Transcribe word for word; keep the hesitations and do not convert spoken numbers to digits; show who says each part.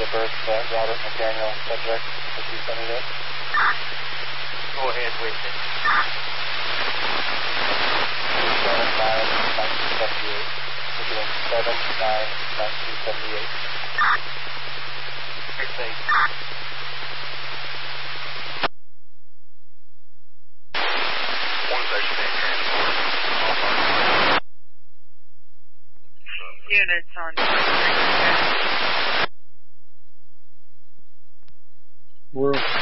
Speaker 1: birth uh, Robert McDaniel subject if you send it in.
Speaker 2: Go ahead with it.
Speaker 1: seven nine nineteen seventy-eight. Again, seven nine nineteen seventy-eight.
Speaker 2: Stay safe. One station eight transport.
Speaker 3: Units on
Speaker 4: We're